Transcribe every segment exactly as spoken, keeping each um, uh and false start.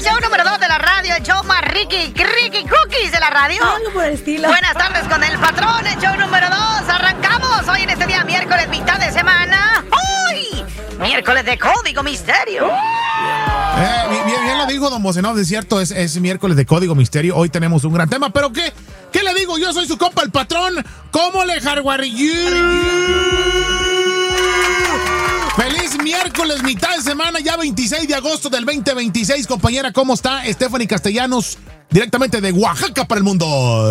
show número dos de la radio, el show más Ricky, Ricky Cookies de la radio. Algo por el estilo. Buenas tardes con el patrón, el show número dos. Arrancamos hoy en este día, miércoles, mitad de semana. ¡Hoy! Miércoles de Código Misterio. Eh, bien, bien lo dijo don Bocenov, es cierto, es, es miércoles de Código Misterio. Hoy tenemos un gran tema, pero ¿qué? ¿Qué le digo? Yo soy su compa, el patrón. ¿Cómo le jarguarillú? Feliz miércoles, mitad de semana, ya veintiséis de agosto del veinte veintiséis. Compañera, ¿cómo está? Stephanie Castellanos, directamente de Oaxaca para el mundo.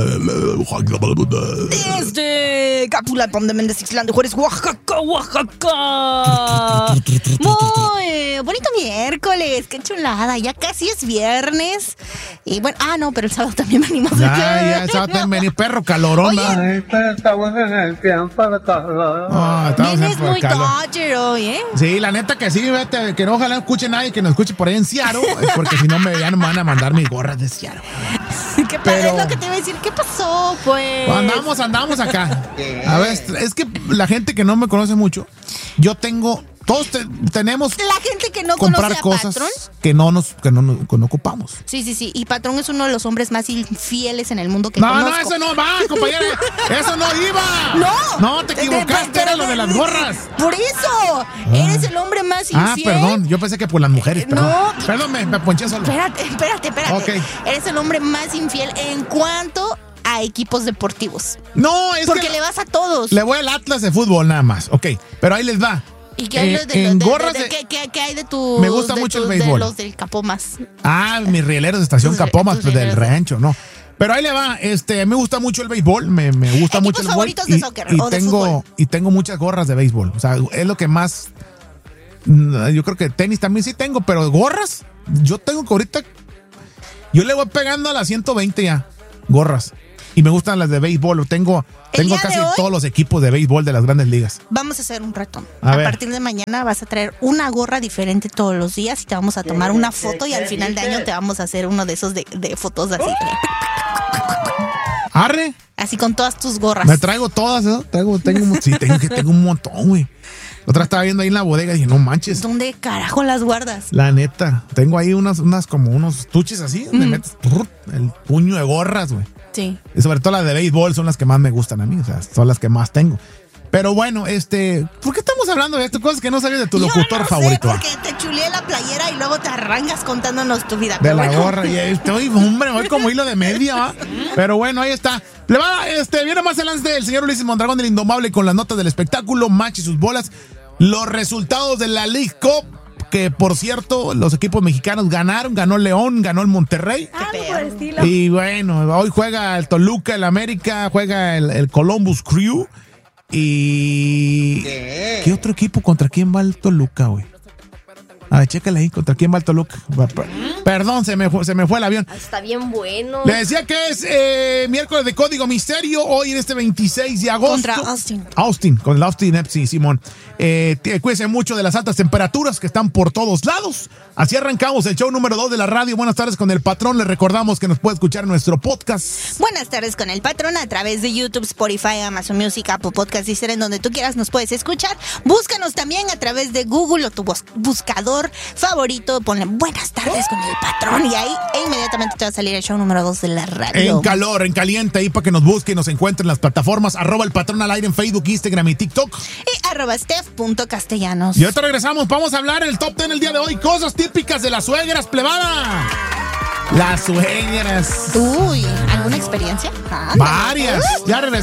Desde Capulapam de Méndez, Ixtlán de Juárez, Oaxaca, Oaxaca. Muy bonito miércoles, qué chulada. Ya casi es viernes. Y bueno, ah, no, pero el sábado también venimos. Ya, ya, el sábado también venimos, perro calorón. Oye, estamos en el tiempo de calor. Oh, estamos vienes en muy calor. Dodger hoy, ¿eh? Sí, la neta que sí, vete, que no ojalá no escuche nadie que nos escuche por ahí en Seattle, porque si no me, ya no me van a mandar mis gorras de Seattle. ¿Qué Pero- es lo que te iba a decir? ¿Qué pasó, pues? Andamos, andamos acá. A ver, es que la gente que no me conoce mucho, yo tengo, todos te- tenemos La gente que no comprar conoce a cosas Patrón. que no nos, que no, no- que no ocupamos. Sí, sí, sí. Y Patrón es uno de los hombres más infieles en el mundo que No, conozco. no, eso no va, compañera. Eso no iba. ¡No! No, te equivocaste, era lo de las gorras. Por eso. Eres el hombre más Ah, infiel. perdón, yo pensé que por las mujeres, perdón. No. Perdón, me, me ponché solo. Espérate, espérate, espérate. Ok. Eres el hombre más infiel en cuanto a equipos deportivos. No, es Porque que le vas a todos. le voy al Atlas de fútbol nada más, ok. Pero ahí les va. ¿Y qué hay Eh, de, en de- gorras de- de- de- qué- qué- qué hay de tu Me gusta mucho el béisbol. De los del Capomas. Ah, mis rieleros de estación Tus re- Capomas, tus pues, del rieleros. rancho, no. Pero ahí le va, este, me gusta mucho el béisbol, me, me gusta ¿Equipos mucho el béisbol. favoritos de y, soccer y o de tengo, fútbol? y tengo muchas gorras de béisbol. O sea, es lo que más. mm, Yo creo que tenis también sí tengo, pero gorras, yo tengo que ahorita. Yo le voy pegando a las ciento veinte ya. Gorras. Y me gustan las de béisbol. Tengo, El tengo día de casi hoy- todos los equipos de béisbol de las grandes ligas. Vamos a hacer un reto. A A, ver. partir de mañana vas a traer una gorra diferente todos los días y te vamos a tomar una foto y al final de año te vamos a hacer uno de esos de, de fotos así. Arre. Así con todas tus gorras. Me traigo todas, ¿no? Traigo, tengo, un- sí, tengo, que tengo un montón, güey. La otra estaba viendo ahí en la bodega y dije, no manches. ¿Dónde carajo las guardas? La neta, tengo ahí unas, unas como unos tuches así, donde Mm. metes trrr, el puño de gorras, güey. Sí. Y sobre todo las de béisbol son las que más me gustan a mí, o sea, son las que más tengo. Pero bueno, este, ¿por qué estamos hablando de esto? Cosas que no sabes de tu Yo locutor no favorito. Sé, porque te chuleé la playera y luego te arrancas contándonos tu vida. De Pero la bueno. gorra, y ahí estoy, hombre, voy como hilo de media, ¿va? Pero bueno, ahí está. Le va, este, viene más adelante del señor Ulises Mondragón del Indomable con las notas del espectáculo, match y sus bolas, los resultados de la League Cup, que por cierto, los equipos mexicanos ganaron, ganó León, ganó el Monterrey. Algo por el estilo. Y bueno, hoy juega el Toluca, el América, juega el, el Columbus Crew. Y. ¿Qué? ¿Qué otro equipo? ¿Contra quién va el Toluca, güey? A ver, chécale ahí, ¿contra quién va el Toluca? Perdón, se me fue, se me fue el avión. Está bien bueno. Le decía que es eh, miércoles de Código Misterio, hoy en este veintiséis de agosto. Contra Austin. Austin, con el Austin F C, Simón. Eh, t- cuídense mucho de las altas temperaturas que están por todos lados. Así arrancamos el show número dos de la radio. Buenas tardes con el patrón. Les recordamos que nos puede escuchar en nuestro podcast. Buenas tardes con el patrón a través de YouTube, Spotify, Amazon Music, Apple Podcast y en donde tú quieras nos puedes escuchar. Búscanos también a través de Google o tu bus- buscador favorito. Ponle buenas tardes con el patrón y ahí e inmediatamente te va a salir el show número dos de la radio. En calor, en caliente, ahí para que nos busquen y nos encuentren en las plataformas. Arroba el patrón al aire en Facebook, Instagram y TikTok. Y arroba steph.castellanos. Y ahorita regresamos. Vamos a hablar el top diez el día de hoy. Cosas típicas de las suegras, plebada. Las suegras. Uy, ¿alguna experiencia? Ah, Varias. Ya regresamos.